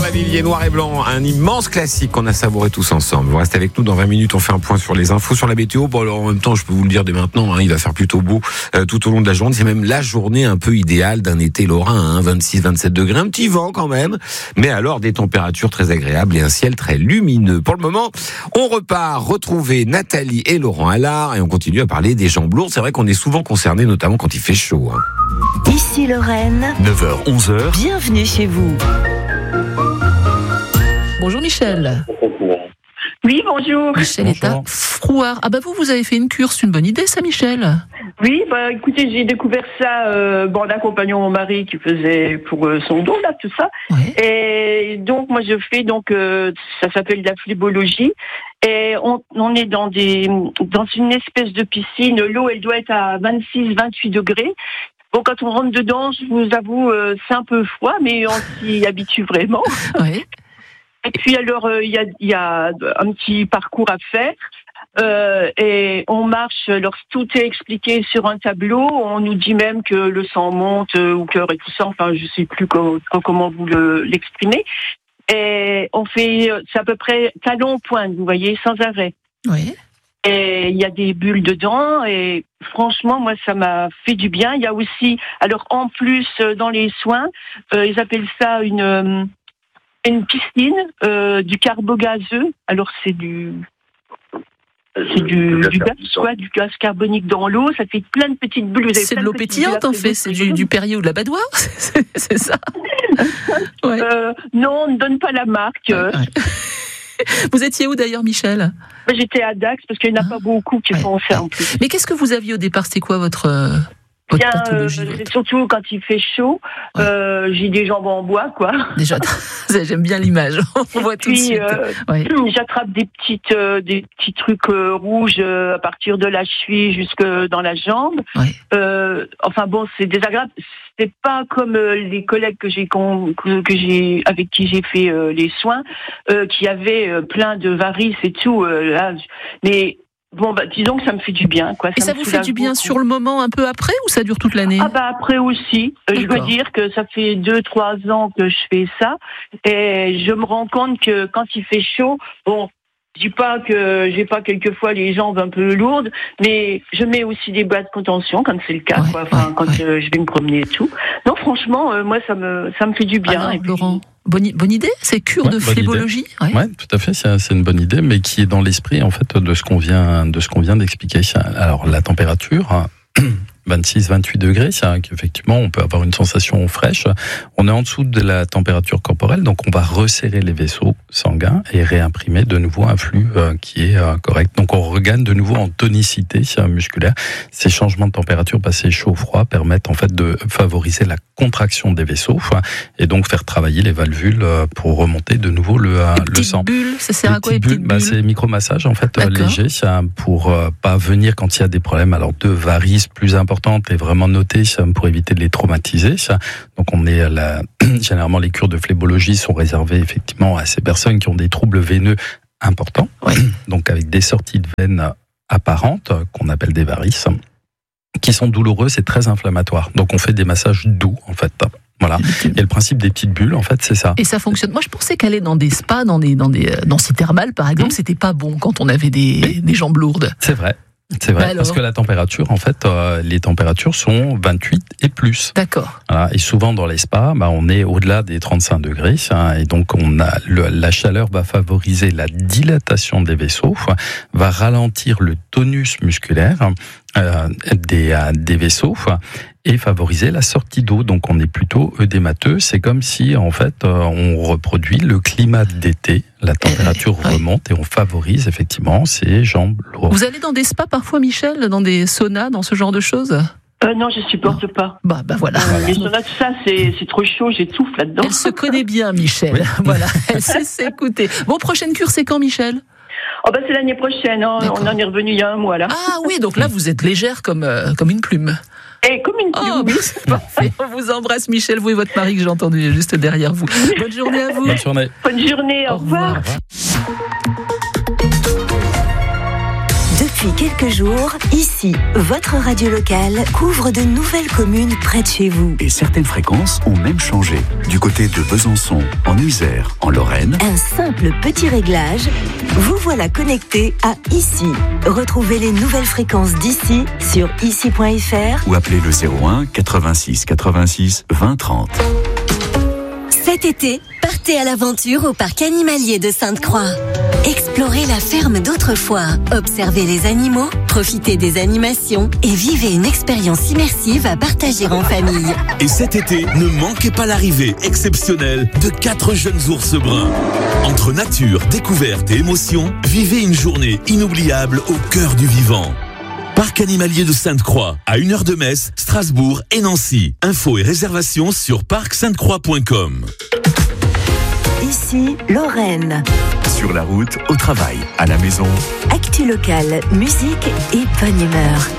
Lavilliers, Noir et Blanc, un immense classique qu'on a savouré tous ensemble. Vous restez avec nous dans 20 minutes, on fait un point sur les infos, sur la météo. Bon, alors, en même temps, je peux vous le dire dès maintenant, il va faire plutôt beau tout au long de la journée. C'est même la journée un peu idéale d'un été lorrain, 26-27 degrés, un petit vent quand même, mais alors des températures très agréables et un ciel très lumineux. Pour le moment, on repart retrouver Nathalie et Laurent Allard et on continue à parler des jambes lourdes. C'est vrai qu'on est souvent concernés, notamment quand il fait chaud. Ici Lorraine, 9h, 11h. Bienvenue chez vous. Bonjour Michel. Oui, bonjour. Michel est à Frouard. Ah bah vous avez fait une cure, c'est une bonne idée ça Michel. Oui, écoutez, j'ai découvert ça en accompagnant mon mari qui faisait pour son dos, là, tout ça. Ouais. Et donc, moi, je fais, ça s'appelle la phlébologie. Et on est dans une espèce de piscine. L'eau, elle doit être à 26-28 degrés. Bon, quand on rentre dedans, je vous avoue, c'est un peu froid, mais on s'y habitue vraiment. Ouais. Et puis alors, il y a un petit parcours à faire. Et on marche, alors tout est expliqué sur un tableau, on nous dit même que le sang monte au cœur et tout ça, enfin je sais plus comment vous l'exprimez. Et on fait, c'est à peu près talon-pointe, vous voyez, sans arrêt. Oui. Et il y a des bulles dedans et franchement, moi, ça m'a fait du bien. Il y a aussi, alors en plus, dans les soins, ils appellent ça une piscine, du carbogazeux. Alors c'est du gaz, quoi, du gaz carbonique dans l'eau. Ça fait plein de petites bulles. C'est de l'eau pétillante en fait, c'est du Perrier ou de la Badoire, c'est ça. Ouais. Non, on ne donne pas la marque. Ouais. Vous étiez où d'ailleurs Michel ? J'étais à Dax parce qu'il n'y en a pas beaucoup qui font ça en plus. Mais qu'est-ce que vous aviez au départ ? C'était quoi votre pathologie, surtout quand il fait chaud, j'ai des jambes en bois, quoi. Déjà, j'aime bien l'image. On voit tout de suite. J'attrape des petits trucs rouges à partir de la cheville jusque dans la jambe. Ouais. Enfin bon, c'est désagréable. C'est pas comme les collègues avec qui j'ai fait les soins, qui avaient plein de varices et tout. Là, mais bon, disons que ça me fait du bien, quoi. Et ça vous fait du bien sur le moment, un peu après, ou ça dure toute l'année ? Après aussi. Je veux dire que ça fait 2-3 ans que je fais ça, et je me rends compte que quand il fait chaud, bon, je dis pas que j'ai pas quelquefois les jambes un peu lourdes, mais je mets aussi des bas de contention quand c'est le cas, quoi. Enfin, quand je vais me promener et tout. Non, franchement, moi, ça me fait du bien. Alors, Laurent, bonne idée, c'est cure de phlébologie. Oui, tout à fait, c'est une bonne idée, mais qui est dans l'esprit en fait de ce qu'on vient d'expliquer. Alors la température. 26-28 degrés, c'est qu'effectivement on peut avoir une sensation fraîche. On est en dessous de la température corporelle, donc on va resserrer les vaisseaux sanguins et réimprimer de nouveau un flux qui est correct. Donc on regagne de nouveau en tonicité musculaire. Ces changements de température passés chaud-froid permettent en fait de favoriser la contraction des vaisseaux et donc faire travailler les valvules pour remonter de nouveau le sang. Bulles, ça sert à quoi les petites bulles ? C'est micro-massage en fait léger, pour pas venir quand il y a des problèmes de varices plus importantes et vraiment notées pour éviter de les traumatiser. Donc généralement les cures de phlébologie sont réservées effectivement à ces personnes qui ont des troubles veineux importants, donc avec des sorties de veines apparentes qu'on appelle des varices, qui sont douloureuses et très inflammatoires. Donc on fait des massages doux en fait. Voilà. Et le principe des petites bulles, en fait, c'est ça. Et ça fonctionne. Moi, je pensais qu'aller dans des spas, dans ces thermales, par exemple, c'était pas bon quand on avait des jambes lourdes. C'est vrai. Parce que la température, en fait, les températures sont 28 et plus. D'accord. Voilà. Et souvent dans les spas, on est au-delà des 35 degrés, et donc la chaleur va favoriser la dilatation des vaisseaux, va ralentir le tonus musculaire des vaisseaux et favoriser la sortie d'eau. Donc on est plutôt œdémateux. C'est comme si en fait on reproduit le climat d'été. La température remonte et on favorise effectivement ces jambes lourdes. Vous allez dans des spas parfois, Michel, dans des saunas, dans ce genre de choses ? Non, je supporte pas. Bah voilà. Les saunas, tout ça, c'est trop chaud, j'étouffe là-dedans. Elle se connaît bien, Michel. Oui. Voilà, elle sait s'écouter. Bon, prochaine cure, c'est quand, Michel ? C'est l'année prochaine, on en est revenu il y a un mois là. Ah oui, donc là vous êtes légère comme une plume. Et comme une plume, oui. Parfait. On vous embrasse Michel, vous et votre mari que j'ai entendu juste derrière vous. Bonne journée à vous. Bonne journée. Bonne journée, au revoir. Depuis quelques jours, ici, votre radio locale couvre de nouvelles communes près de chez vous. Et certaines fréquences ont même changé. Du côté de Besançon, en Isère, en Lorraine. Un simple petit réglage, vous voilà connecté à Ici. Retrouvez les nouvelles fréquences d'ici sur ici.fr ou appelez le 01 86 86 20 30. Cet été, partez à l'aventure au parc animalier de Sainte-Croix. Explorez la ferme d'autrefois, observez les animaux, profitez des animations et vivez une expérience immersive à partager en famille. Et cet été, ne manquez pas l'arrivée exceptionnelle de 4 jeunes ours bruns. Entre nature, découverte et émotion, vivez une journée inoubliable au cœur du vivant. Parc animalier de Sainte-Croix, à 1 heure de Metz, Strasbourg et Nancy. Infos et réservations sur parcsainte-croix.com. Ici, Lorraine. Sur la route, au travail, à la maison. Actu locale, musique et bonne humeur.